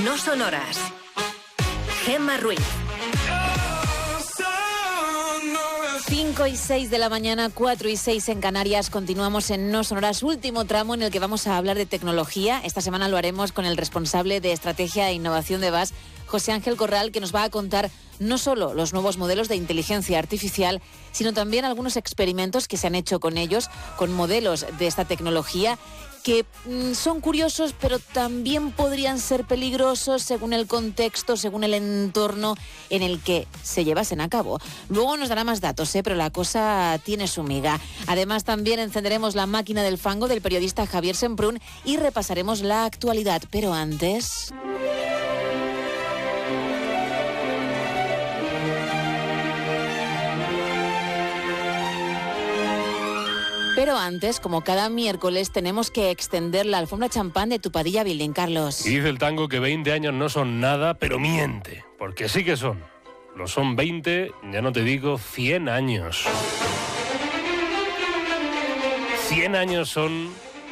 No son horas. Gemma Ruiz. 5 y 6 de la mañana, 4 y 6 en Canarias. Continuamos en No Sonoras, último tramo en el que vamos a hablar de tecnología. Esta semana lo haremos con el responsable de Estrategia e Innovación de VAS, José Ángel Corral, que nos va a contar no solo los nuevos modelos de inteligencia artificial, sino también algunos experimentos que se han hecho con ellos, con modelos de esta tecnología, que son curiosos, pero también podrían ser peligrosos según el contexto, según el entorno en el que se llevasen a cabo. Luego nos dará más datos, pero la cosa tiene su miga. Además, también encenderemos la máquina del fango del periodista Javier Semprún y repasaremos la actualidad. Pero antes... Pero antes, como cada miércoles, tenemos que extender la alfombra champán de tu Padilla Building, Carlos. Y dice el tango que 20 años no son nada, pero miente, porque sí que son. Lo son 20, ya no te digo 100 años. 100 años son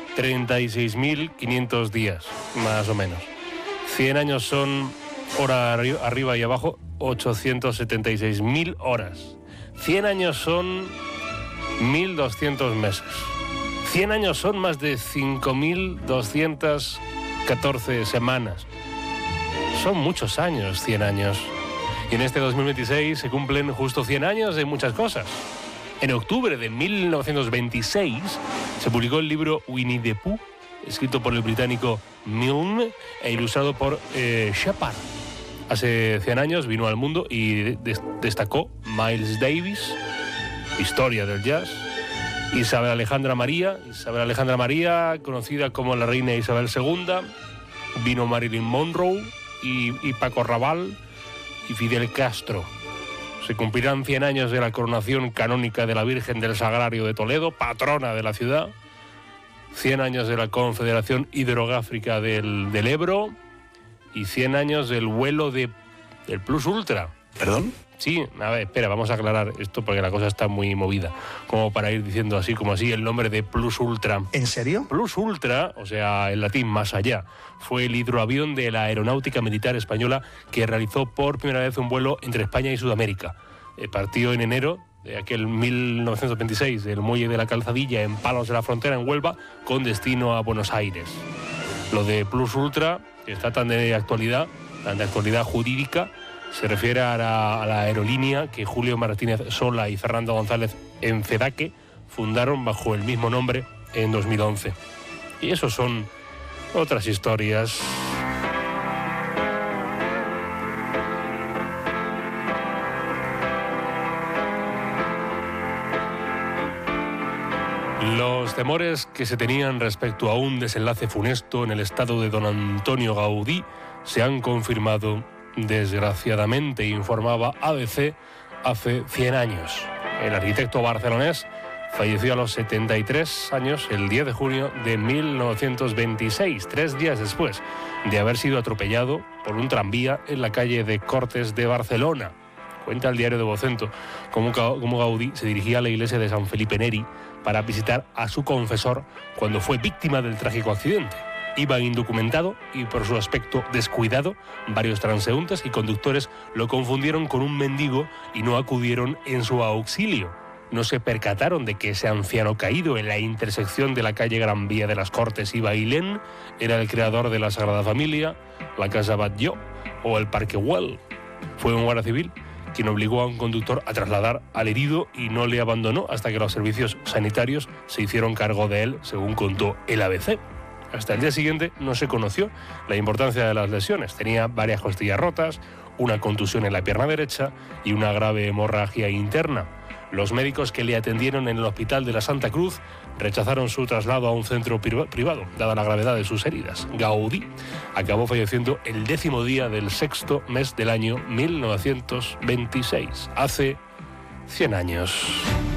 36.500 días, más o menos. 100 años son, hora arriba y abajo, 876.000 horas. 100 años son 1.200 meses. 100 años son más de 5.214 semanas. Son muchos años, 100 años. Y en este 2026 se cumplen justo 100 años de muchas cosas. En octubre de 1926 se publicó el libro Winnie the Pooh, escrito por el británico Milne e ilustrado por Shepard. Hace 100 años vino al mundo y destacó Miles Davis, historia del jazz, Isabel Alejandra María, conocida como la reina Isabel II, vino Marilyn Monroe y Paco Rabanne y Fidel Castro. Se cumplirán 100 años de la coronación canónica de la Virgen del Sagrario de Toledo, patrona de la ciudad, 100 años de la Confederación Hidrográfica del Ebro y 100 años del vuelo del Plus Ultra. ¿Perdón? Sí, a ver, espera, vamos a aclarar esto porque la cosa está muy movida. Como para ir diciendo así, como así, el nombre de Plus Ultra. ¿En serio? Plus Ultra, o sea, en latín más allá, fue el hidroavión de la Aeronáutica Militar Española que realizó por primera vez un vuelo entre España y Sudamérica. Partió en enero de aquel 1926 del muelle de la Calzadilla en Palos de la Frontera, en Huelva, con destino a Buenos Aires. Lo de Plus Ultra, que está tan de actualidad jurídica, se refiere a la aerolínea que Julio Martínez Sola y Fernando González Enfedaque fundaron bajo el mismo nombre en 2011. Y eso son otras historias. Los temores que se tenían respecto a un desenlace funesto en el estado de don Antonio Gaudí se han confirmado, desgraciadamente, informaba ABC hace 100 años. El arquitecto barcelonés falleció a los 73 años el 10 de junio de 1926, 3 días después de haber sido atropellado por un tranvía en la calle de Cortes de Barcelona. Cuenta el diario de Vocento cómo Gaudí se dirigía a la iglesia de San Felipe Neri para visitar a su confesor cuando fue víctima del trágico accidente. Iba indocumentado y por su aspecto descuidado, varios transeúntes y conductores lo confundieron con un mendigo y no acudieron en su auxilio. No se percataron de que ese anciano caído en la intersección de la calle Gran Vía de las Cortes y Bailén era el creador de la Sagrada Familia, la Casa Batlló o el Parque Güell. Fue un guardia civil quien obligó a un conductor a trasladar al herido y no le abandonó hasta que los servicios sanitarios se hicieron cargo de él, según contó el ABC. Hasta el día siguiente no se conoció la importancia de las lesiones. Tenía varias costillas rotas, una contusión en la pierna derecha y una grave hemorragia interna. Los médicos que le atendieron en el Hospital de la Santa Cruz rechazaron su traslado a un centro privado, dada la gravedad de sus heridas. Gaudí acabó falleciendo el 10º día del 6º mes del año 1926, hace 100 años.